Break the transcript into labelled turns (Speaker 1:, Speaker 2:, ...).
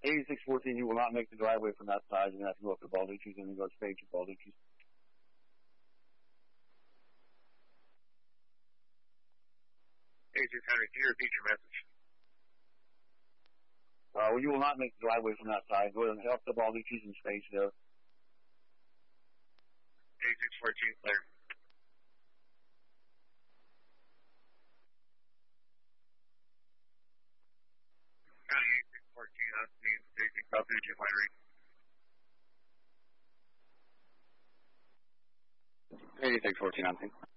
Speaker 1: 8614, you will not make the driveway from that side. You're going to have to go up to Balducci's and then go straight to Balducci's.
Speaker 2: 8600, can you repeat your message?
Speaker 1: Well, you will not make the driveway from that side. Go ahead and help the Balducci's and stay there.
Speaker 2: 8614, clear. County 8614, on scene, station Balducci Winery.
Speaker 1: 8614, on scene.